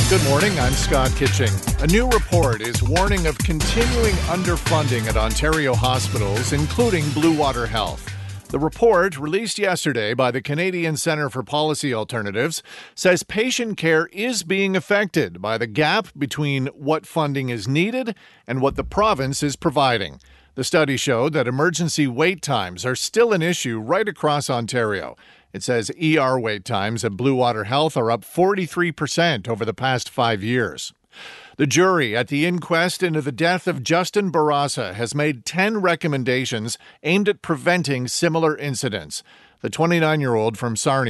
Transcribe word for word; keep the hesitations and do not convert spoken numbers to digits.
Good morning, I'm Scott Kitching. A new report is warning of continuing underfunding at Ontario hospitals, including Blue Water Health. The report, released yesterday by the Canadian Centre for Policy Alternatives, says patient care is being affected by the gap between what funding is needed and what the province is providing. The study showed that emergency wait times are still an issue right across Ontario. It says E R wait times at Blue Water Health are up forty-three percent over the past five years. The jury at the inquest into the death of Justin Barraza has made ten recommendations aimed at preventing similar incidents. The twenty-nine-year-old from Sarnia